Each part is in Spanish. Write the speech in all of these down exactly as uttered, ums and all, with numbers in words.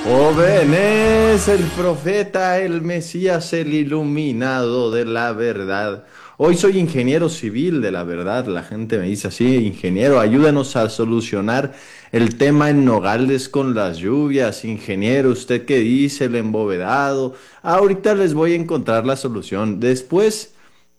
Joven es el profeta, el Mesías, el iluminado de la verdad. Hoy soy ingeniero civil de la verdad. La gente me dice así, ingeniero, ayúdanos a solucionar el tema en Nogales con las lluvias. Ingeniero, ¿usted qué dice? El embovedado. Ahorita les voy a encontrar la solución. Después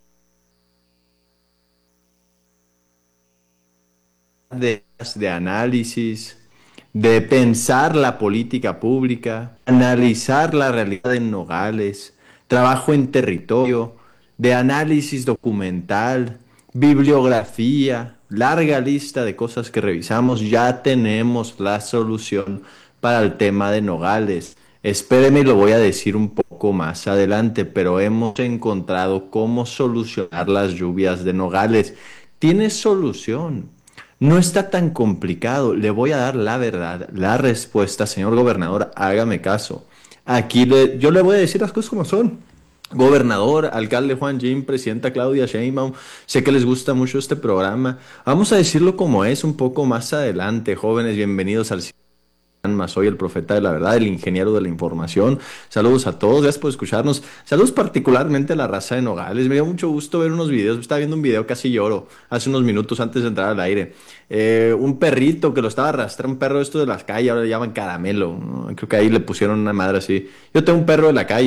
de, de análisis, de pensar la política pública, analizar la realidad en Nogales, trabajo en territorio, de análisis documental, bibliografía, larga lista de cosas que revisamos, ya tenemos la solución para el tema de Nogales. Espéreme y lo voy a decir un poco más adelante, pero hemos encontrado cómo solucionar las lluvias de Nogales. Tiene solución. No está tan complicado. Le voy a dar la verdad, la respuesta, señor gobernador, hágame caso. Aquí le- yo le voy a decir las cosas como son. Gobernador, alcalde Juan Jim, presidenta Claudia Sheinbaum, sé que les gusta mucho este programa. Vamos a decirlo como es un poco más adelante, jóvenes, bienvenidos al más. Soy el profeta de la verdad, el ingeniero de la información. Saludos a todos, gracias por escucharnos. Saludos particularmente a la raza de Nogales. Me dio mucho gusto ver unos videos. Estaba viendo un video, casi lloro, hace unos minutos antes de entrar al aire. Eh, un perrito que lo estaba arrastrando, un perro de esto de las calles, ahora le llaman caramelo, ¿no? Creo que ahí le pusieron una madre así. Yo tengo un perro de la calle.